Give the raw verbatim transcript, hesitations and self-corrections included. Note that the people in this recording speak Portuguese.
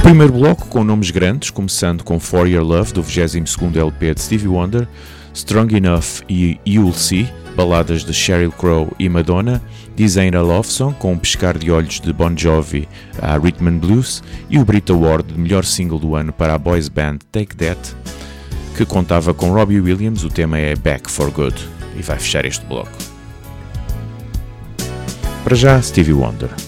primeiro bloco com nomes grandes, começando com For Your Love, do vigésimo segundo L P de Stevie Wonder, Strong Enough e You'll See, baladas de Sheryl Crow e Madonna, This Ain't a Love Song, com um piscar de olhos de Bon Jovi a Rhythm and Blues, e o Brit Award de melhor single do ano para a boys band Take That, que contava com Robbie Williams. O tema é Back for Good e vai fechar este bloco. Para já, Stevie Wonder.